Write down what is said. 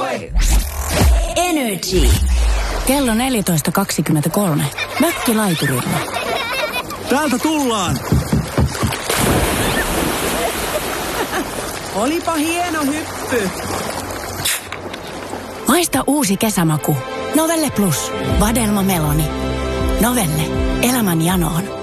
Energy. Kello 14.23. Mökkilaiturilla. Täältä tullaan! Olipa hieno hyppy. Maista uusi kesämaku. Novelle Plus. Vadelma Meloni. Novelle. Elämän janoon.